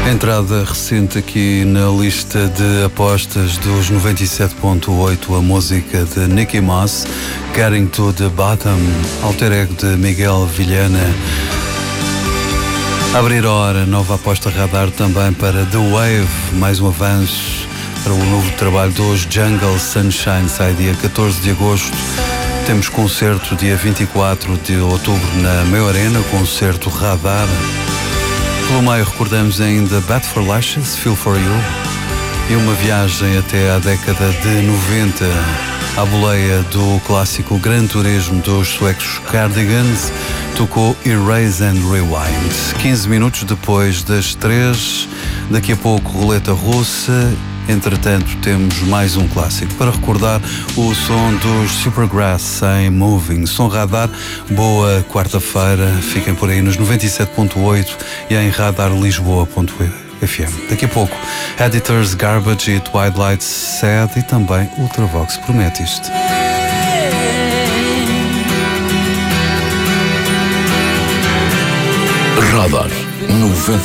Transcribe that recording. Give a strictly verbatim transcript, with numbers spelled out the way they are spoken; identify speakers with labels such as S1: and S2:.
S1: Entrada recente aqui na lista de apostas dos noventa e sete ponto oito, a música de Nicky Moss, Getting to the Bottom, alter ego de Miguel Vilhena. Abrir a hora, nova aposta radar também para The Wave, mais um avanço para o novo trabalho dos Jungle Sunshine, sai dia catorze de agosto. Temos concerto dia vinte e quatro de outubro na Meio Arena, concerto radar. Pelo meio recordamos ainda Bad for Lashes, Feel for You, e uma viagem até à década de noventa, à boleia do clássico Gran Turismo dos suecos Cardigans, tocou Erase and Rewind. quinze minutos depois das três, daqui a pouco roleta russa. Entretanto, temos mais um clássico para recordar, o som dos Supergrass em Moving. Som radar, boa quarta-feira. Fiquem por aí nos noventa e sete ponto oito e em radarlisboa ponto f m. Daqui a pouco, Editors Garbage e Twilight Sad e também Ultravox. Promete isto.
S2: Radar noventa